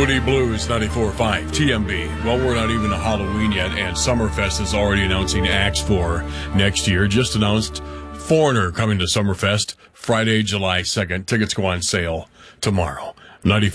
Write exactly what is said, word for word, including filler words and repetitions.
Moody Blues ninety-four point five T M B. Well, we're not even to Halloween yet, and Summerfest is already announcing acts for next year. Just announced Foreigner coming to Summerfest Friday, July second. Tickets go on sale tomorrow. ninety-four